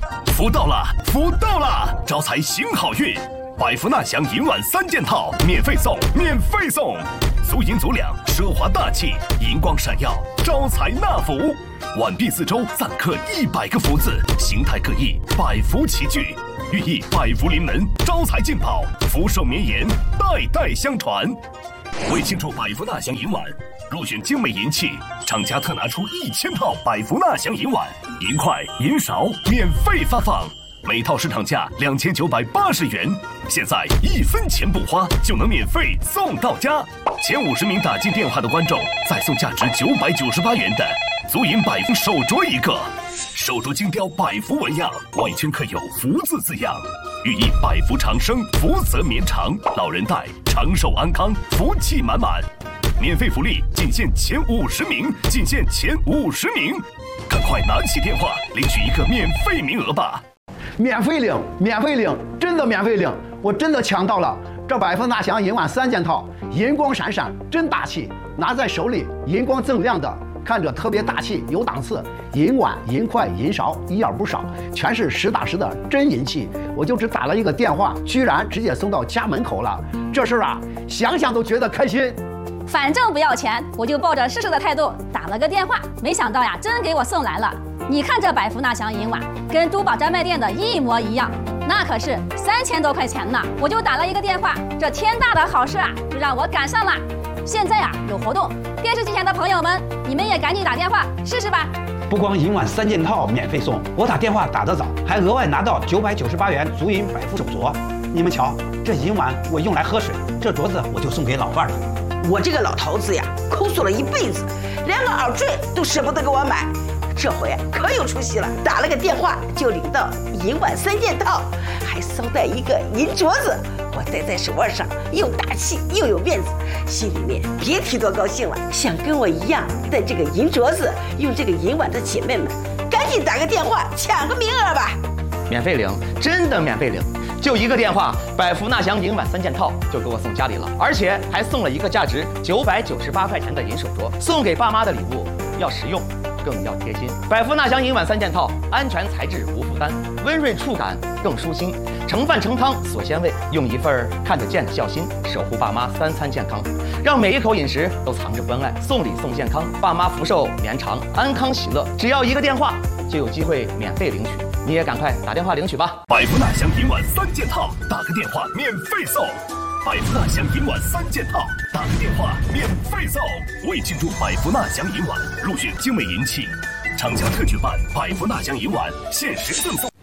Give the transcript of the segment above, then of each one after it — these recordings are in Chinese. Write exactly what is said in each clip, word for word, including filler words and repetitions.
福到了，福到了！招财行好运，百福纳祥银碗三件套免费送，免费送！足银足两，奢华大气，银光闪耀，招财纳福。碗壁四周暂刻一百个福字，形态各异，百福齐聚，寓意百福临门，招财进宝，福寿绵延，代代相传。为庆祝百福纳祥银碗，入选精美银器，厂家特拿出一千套百福纳祥银碗，银筷、银勺免费发放，每套市场价两千九百八十元，现在一分钱不花就能免费送到家。前五十名打进电话的观众，再送价值九百九十八元的足银百福手镯一个，手镯精雕百福纹样，外圈刻有福字字样，寓意百福长生，福泽绵长，老人戴长寿安康，福气满满。免费福利仅限前五十名，仅限前五十名，赶快拿起电话领取一个免费名额吧！ 免费领，免费领，真的免费领！我真的抢到了这百福纳祥银碗三件套，银光闪闪，真大气，拿在手里银光锃亮的，看着特别大气有档次。银碗、银筷、银勺一样不少，全是实打实的真银器。我就只打了一个电话，居然直接送到家门口了，这事儿啊，想想都觉得开心。 反正不要钱，我就抱着试试的态度打了个电话，没想到呀，真给我送来了。你看这百福纳祥银碗，跟珠宝专卖店的一模一样，那可是三千多块钱呢。我就打了一个电话，这天大的好事啊，就让我赶上了。现在啊有活动，电视机前的朋友们，你们也赶紧打电话试试吧。 不光银碗三件套免费送，我打电话打得早，还额外拿到九百九十八元足银百福手镯。你们瞧，这银碗我用来喝水，这镯子我就送给老伴了。 我这个老头子呀，抠索了一辈子，连个耳坠都舍不得给我买，这回可有出息了，打了个电话就领到银碗三件套，还捎带一个银镯子，我戴在手腕上，又大气又有面子，心里面别提多高兴了。想跟我一样戴这个银镯子，用这个银碗的姐妹们，赶紧打个电话抢个名额吧！ 免费领，真的免费领。就一个电话，百福纳祥银碗三件套就给我送家里了，而且还送了一个价值九百九十八块钱的银手镯。送给爸妈的礼物要实用，更要贴心。百福纳祥银碗三件套，安全材质无负担，温润触感更舒心，盛饭盛汤锁鲜味，用一份看得见的孝心，守护爸妈三餐健康，让每一口饮食都藏着关爱。送礼送健康，爸妈福寿绵长，安康喜乐。只要一个电话，就有机会免费领取。你也赶快打电话领取吧！ 百福纳祥银碗三件套，打个电话免费送。百福纳祥银碗三件套，打个电话免费送。为庆祝百福纳祥银碗入选精美银器，厂家特举办百福纳祥银碗限时赠送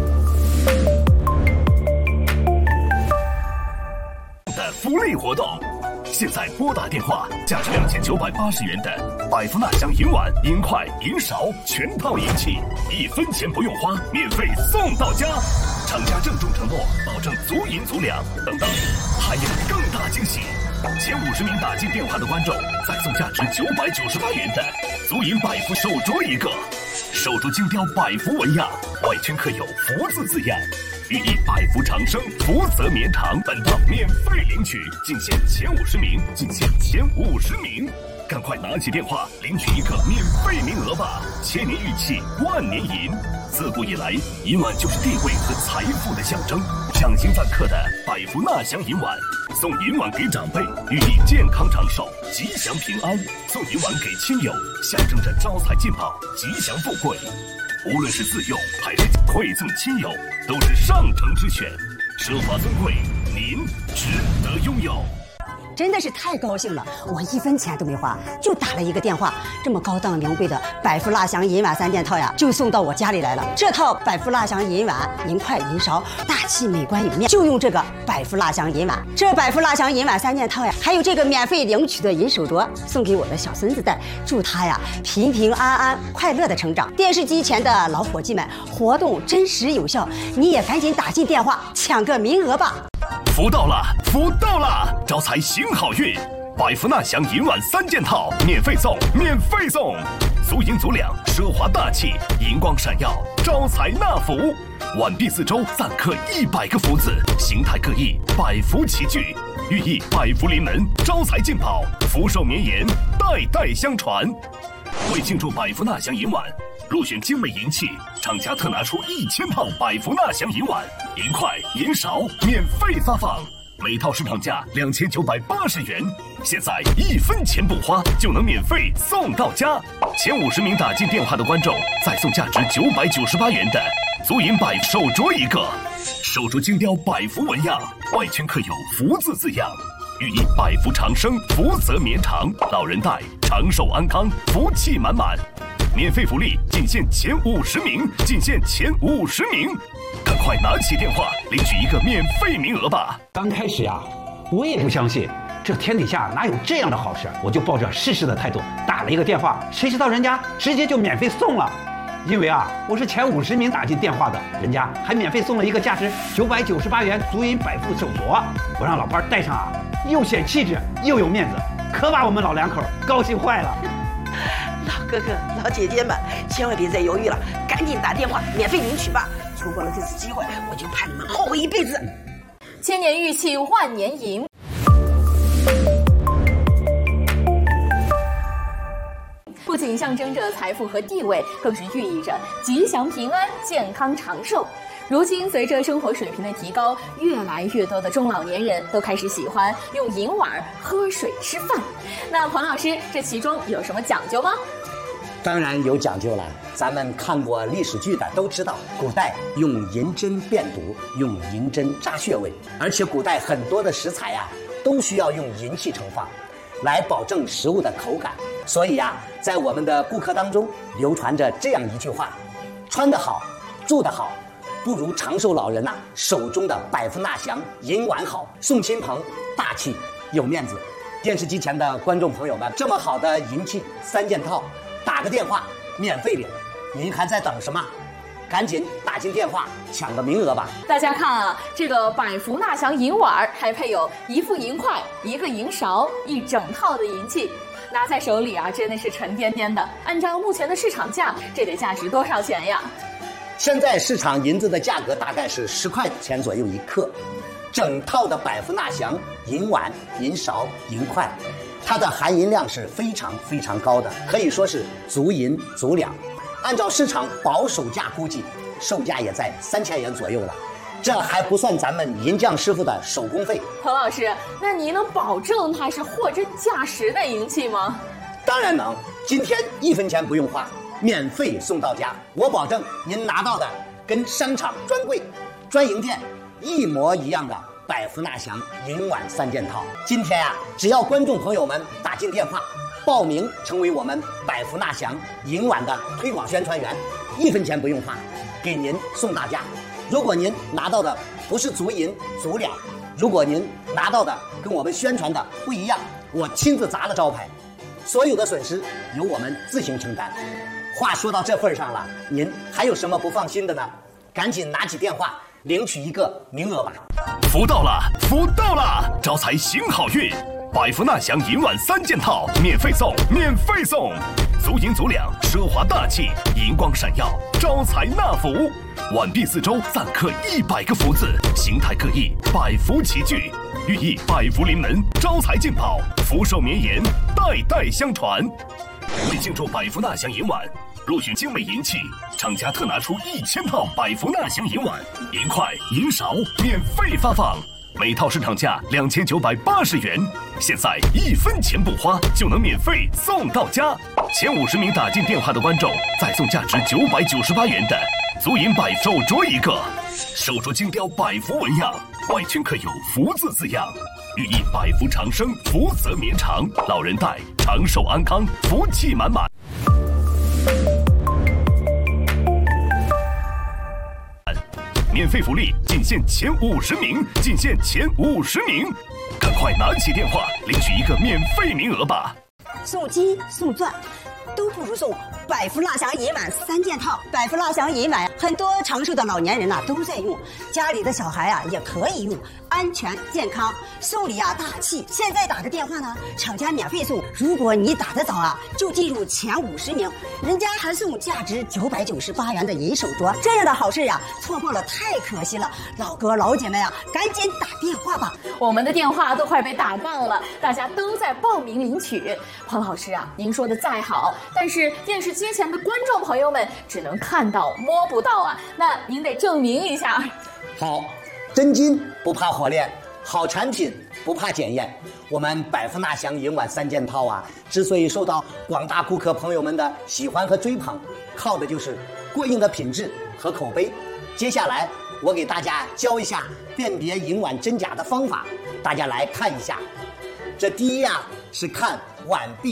的福利活动。现在拨打电话，价值两千九百八十元的百福纳祥银碗、银筷、银勺全套银器，一分钱不用花，免费送到家。厂家郑重承诺，保证足银足两。等等，还有更大惊喜！前五十名打进电话的观众，再送价值九百九十八元的足银百福手镯一个，手镯精雕百福纹样，外圈刻有福字字样。寓意百福长生，福泽绵长。本套免费领取，仅限前五十名，仅限前五十名，赶快拿起电话领取一个免费名额吧！千年玉器，万年银，自古以来，银碗就是地位和财富的象征。赏心暂刻的百福纳祥银碗，送银碗给长辈，寓意健康长寿、吉祥平安；送银碗给亲友，象征着招财进宝、吉祥富贵。无论是自用还是馈赠亲友，都是上乘之选，奢华尊贵，您值得拥有。 真的是太高兴了，我一分钱都没花，就打了一个电话，这么高档名贵的百福纳祥银碗三件套呀，就送到我家里来了。这套百福纳祥银碗、银筷、银勺，大气美观有面，就用这个百福纳祥银碗。这百福纳祥银碗三件套呀，还有这个免费领取的银手镯，送给我的小孙子戴，祝他呀平平安安、快乐的成长。电视机前的老伙计们，活动真实有效，你也赶紧打进电话抢个名额吧。 福到了，福到了！招财行好运，百福纳祥银碗三件套免费送，免费送！足银足两，奢华大气，银光闪耀，招财纳福。碗壁四周暂刻一百个福字，形态各异，百福齐聚，寓意百福临门，招财进宝，福寿绵延，代代相传。为庆祝百福纳祥银碗入选精美银器，厂家特拿出一千套百福纳祥银碗、银筷、银勺免费发放，每套市场价两千九百八十元，现在一分钱不花就能免费送到家。前五十名打进电话的观众再送价值九百九十八元的足银百手镯一个，手镯精雕百福纹样，外圈刻有福字字样，寓意百福长生、福泽绵长，老人戴长寿安康、福气满满。免费福利仅限前五十名，仅限前五十名，赶快拿起电话领取一个免费名额吧！ 刚开始呀，我也不相信，这天底下哪有这样的好事，我就抱着试试的态度打了一个电话，谁知道人家直接就免费送了。因为啊，我是前五十名打进电话的，人家还免费送了一个价值九百九十八元足银百富手镯，我让老伴戴上啊，又显气质又有面子，可把我们老两口高兴坏了。 老哥哥、老姐姐们，千万别再犹豫了，赶紧打电话免费领取吧！错过了这次机会，我就怕你们后悔一辈子。 千年玉器万年银。不仅象征着财富和地位，更是寓意着吉祥平安、健康长寿。如今，随着生活水平的提高，越来越多的中老年人都开始喜欢用银碗喝水吃饭。那彭老师，这其中有什么讲究吗？ 当然有讲究了。咱们看过历史剧的都知道，古代用银针辨毒，用银针扎穴位，而且古代很多的食材呀、啊，都需要用银器盛放，来保证食物的口感。所以呀、啊，在我们的顾客当中流传着这样一句话：穿得好，住得好，不如长寿老人呐、啊、手中的百福纳祥银碗好，送亲朋大气有面子。电视机前的观众朋友们，这么好的银器三件套，打个电话免费领，您还在等什么？赶紧打进电话抢个名额吧！ 大家看啊，这个百福纳祥银碗还配有一副银筷、一个银勺，一整套的银器，拿在手里啊，真的是沉甸甸的。按照目前的市场价，这得价值多少钱呀？ 现在市场银子的价格大概是十块钱左右一克。整套的百福纳祥银碗、银勺、银筷，它的含银量是非常非常高的，可以说是足银足两。按照市场保守价估计，售价也在三千元左右了。这还不算咱们银匠师傅的手工费。 彭老师，那您能保证它是货真价实的银器吗？ 当然能，今天一分钱不用花，免费送到家。我保证您拿到的跟商场专柜、专营店一模一样的百福纳祥银碗三件套。今天啊，只要观众朋友们打进电话报名成为我们百福纳祥银碗的推广宣传员，一分钱不用花，给您送大家。如果您拿到的不是足银足两，如果您拿到的跟我们宣传的不一样，我亲自砸了招牌，所有的损失由我们自行承担。话说到这份上了，您还有什么不放心的呢？赶紧拿起电话领取一个名额吧！ 福到了，福到了！招财行好运，百福纳祥银碗三件套免费送，免费送！足银足两，奢华大气，银光闪耀，招财纳福。碗壁四周暂刻一百个福字，形态各异，百福齐聚，寓意百福临门，招财进宝，福寿绵延，代代相传。为庆祝百福纳祥银碗，入选精美银器，厂家特拿出一千套百福纳祥银碗、银筷、银勺免费发放，每套市场价两千九百八十元，现在一分钱不花就能免费送到家。前五十名打进电话的观众再送价值九百九十八元的足银百手镯一个，手镯精雕百福纹样，外圈刻有福字字样，寓意百福长生、福泽绵长，老人戴长寿安康、福气满满。免费福利仅限前五十名，仅限前五十名，赶快拿起电话领取一个免费名额吧！ 送金送钻都不如送百福纳祥银碗三件套。百福纳祥银碗，很多长寿的老年人呐、啊、都在用，家里的小孩啊也可以用，安全健康，送礼啊大气。现在打个电话呢，厂家免费送。如果你打得早啊，就进入前五十名，人家还送价值九百九十八元的银手镯。这样的好事呀、啊，错过了太可惜了。老哥老姐们呀、啊，赶紧打电话吧！ 我们的电话都快被打爆了，大家都在报名领取。彭老师啊，您说的再好，但是电视机机前的观众朋友们只能看到摸不到啊，那您得证明一下。 好，真金不怕火炼，好产品不怕检验。我们百福纳祥银碗三件套啊，之所以受到广大顾客朋友们的喜欢和追捧，靠的就是过硬的品质和口碑。接下来我给大家教一下辨别银碗真假的方法，大家来看一下。这第一呀、啊、是看碗壁